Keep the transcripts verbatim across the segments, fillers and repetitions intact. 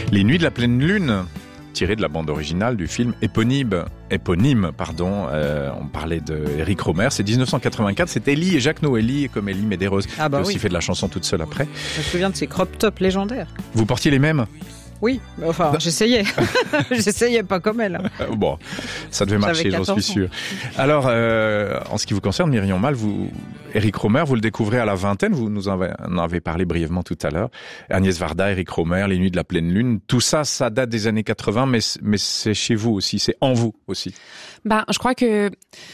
Les Nuits de la pleine lune, tiré de la bande originale du film éponyme, éponyme pardon. Euh, on parlait de Eric Rohmer, c'est dix-neuf cent quatre-vingt-quatre, c'est Ellie et Jacques Noëlli comme Ellie Medeiros. Ah bah qui a aussi oui. fait de la chanson toute seule après. Je me souviens de ces crop tops légendaires. Vous portiez les mêmes? Oui, enfin, j'essayais. j'essayais pas comme elle. Euh, Bon, ça devait marcher, j'en suis sûr. Alors, euh, en ce qui vous concerne, Myriam Mal, vous, Eric Rohmer, vous le découvrez à la vingtaine, vous nous en avez, en avez parlé brièvement tout à l'heure. Agnès Varda, Eric Rohmer, Les Nuits de la pleine lune, tout ça, ça date des années quatre-vingts, mais, mais c'est chez vous aussi, c'est en vous aussi. Ben, je crois que...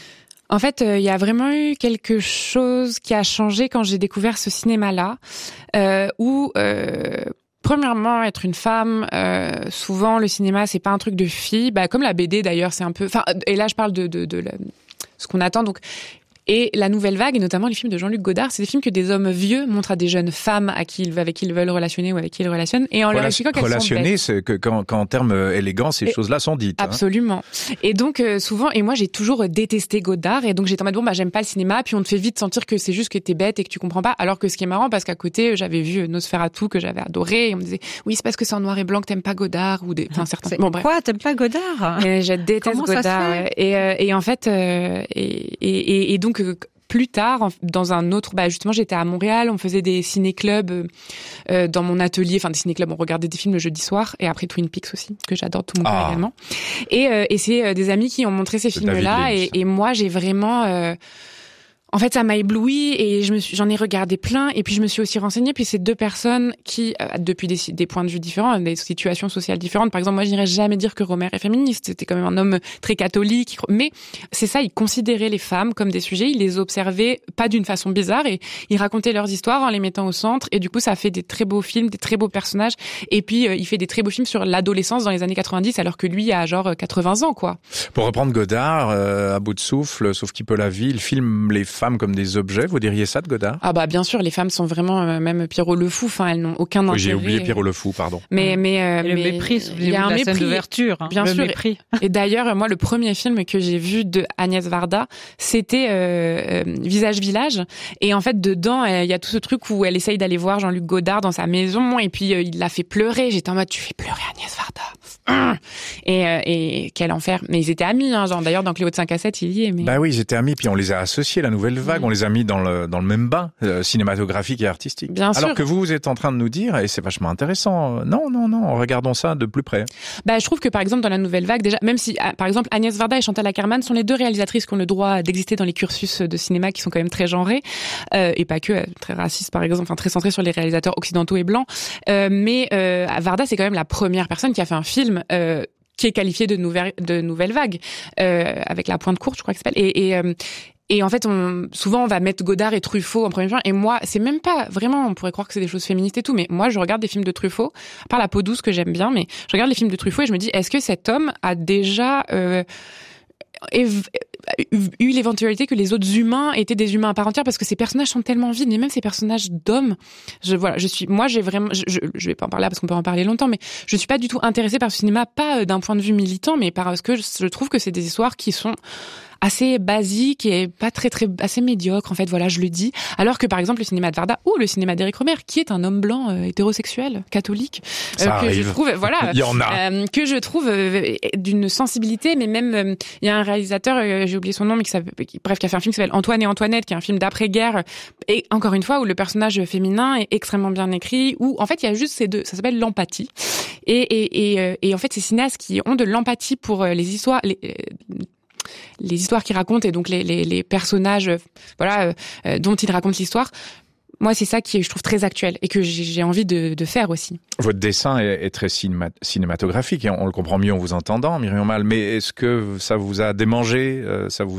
En fait, il euh, y a vraiment eu quelque chose qui a changé quand j'ai découvert ce cinéma-là, euh, où... Euh, Premièrement, être une femme, euh, souvent le cinéma c'est pas un truc de fille, bah comme la B D d'ailleurs, c'est un peu. Enfin, et là je parle de de, de la, ce qu'on attend donc. Et la nouvelle vague, et notamment les films de Jean-Luc Godard, c'est des films que des hommes vieux montrent à des jeunes femmes à qui ils, avec qui ils veulent relationner ou avec qui ils relationnent, et en Relation, leur expliquant qu'elles relationner, sont bêtes. c'est que quand, quand en termes élégants, ces et choses-là sont dites. Absolument. Hein. Et donc euh, souvent, et moi j'ai toujours détesté Godard, et donc j'étais en mode bon bah j'aime pas le cinéma, puis on te fait vite sentir que c'est juste que t'es bête et que tu comprends pas. Alors que ce qui est marrant, parce qu'à côté j'avais vu Nosferatu que j'avais adoré, et on me disait oui c'est parce que c'est en noir et blanc que t'aimes pas Godard ou des, enfin certains. Bon bref. Quoi, t'aimes pas Godard? Et je déteste Comment Godard. Ça se fait et, euh, et en fait, euh, et, et, et donc. Euh, Plus tard, dans un autre, bah justement, j'étais à Montréal, on faisait des ciné-clubs euh, dans mon atelier, enfin des ciné-clubs, on regardait des films le jeudi soir, et après Twin Peaks aussi, que j'adore tout mon cœur ah. également. Et, euh, et c'est euh, des amis qui ont montré ces films-là, et, et moi j'ai vraiment... Euh, En fait, ça m'a ébloui et je me suis, j'en ai regardé plein et puis je me suis aussi renseignée. Puis c'est deux personnes qui, euh, depuis des, des points de vue différents, des situations sociales différentes. Par exemple, moi, je n'irais jamais dire que Rohmer est féministe. C'était quand même un homme très catholique. Mais c'est ça, il considérait les femmes comme des sujets. Il les observait pas d'une façon bizarre et il racontait leurs histoires en les mettant au centre. Et du coup, ça fait des très beaux films, des très beaux personnages. Et puis, euh, il fait des très beaux films sur l'adolescence dans les années quatre-vingt-dix, alors que lui a genre quatre-vingts ans, quoi. Pour reprendre Godard, euh, à bout de souffle, sauf qui peut la vie, il filme les femmes comme des objets, vous diriez ça de Godard? Ah bah bien sûr, les femmes sont vraiment euh, même Pierrot le Fou, enfin elles n'ont aucun intérêt. Oui, j'ai oublié Pierrot le Fou, pardon. Mais mais euh, et le mais, mépris, il y a un la mépris scène d'ouverture, hein, bien le sûr. Mépris. Et d'ailleurs, moi le premier film que j'ai vu de Agnès Varda, c'était euh, euh, Visage Village, et en fait dedans il euh, y a tout ce truc où elle essaye d'aller voir Jean-Luc Godard dans sa maison et puis euh, il la fait pleurer. J'étais en mode tu fais pleurer Agnès Varda. Et, euh, et quel enfer. Mais ils étaient amis, hein, genre d'ailleurs dans Cléo de cinq à sept, il y est. Mais... Bah oui, ils étaient amis, puis on les a associés, la nouvelle vague, mmh. on les a mis dans le, dans le même bain, euh, cinématographique et artistique. Bien Alors sûr. que vous, vous êtes en train de nous dire, et c'est vachement intéressant, euh, non, non, non, regardons ça de plus près. Bah, je trouve que par exemple dans la nouvelle vague, déjà, même si, par exemple, Agnès Varda et Chantal Akerman sont les deux réalisatrices qui ont le droit d'exister dans les cursus de cinéma qui sont quand même très genrés, euh, et pas que, euh, très racistes par exemple, enfin très centrés sur les réalisateurs occidentaux et blancs, euh, mais euh, Varda c'est quand même la première personne qui a fait un film euh, qui est qualifié de nouvelle de nouvelle vague, euh, avec La Pointe Courte, je crois que ça s'appelle. Et, et, euh, et en fait, on, souvent, on va mettre Godard et Truffaut en premier plan. Et moi, c'est même pas vraiment, on pourrait croire que c'est des choses féministes et tout, mais moi, je regarde des films de Truffaut, à part La Peau douce que j'aime bien, mais je regarde les films de Truffaut et je me dis, est-ce que cet homme a déjà euh, év- eu l'éventualité que les autres humains étaient des humains à part entière, parce que ces personnages sont tellement vides, mais même ces personnages d'hommes, je voilà, je suis, moi j'ai vraiment, je, je, je vais pas en parler là parce qu'on peut en parler longtemps, mais je suis pas du tout intéressée par ce cinéma, pas d'un point de vue militant, mais parce que je, je trouve que c'est des histoires qui sont assez basique et pas très très assez médiocre en fait, voilà, je le dis. Alors que par exemple le cinéma de Varda ou le cinéma d'Éric Rohmer, qui est un homme blanc euh, hétérosexuel catholique, euh, que arrive. je trouve voilà, il y en a euh, que je trouve euh, d'une sensibilité, mais même il euh, y a un réalisateur, euh, j'ai oublié son nom, mais qui, qui bref qui a fait un film qui s'appelle Antoine et Antoinette, qui est un film d'après-guerre, et encore une fois où le personnage féminin est extrêmement bien écrit, où en fait il y a juste ces deux, ça s'appelle l'empathie. Et et et, euh, et en fait ces cinéastes qui ont de l'empathie pour euh, les histoires, les euh, les histoires qu'ils racontent et donc les, les, les personnages euh, voilà euh, dont ils racontent l'histoire. Moi, c'est ça qui est, je trouve, très actuel et que j'ai, j'ai envie de, de faire aussi. Votre dessin est, est très cinéma, cinématographique et on, on le comprend mieux en vous entendant, Myriam Mal. Mais est-ce que ça vous a démangé, euh, ça vous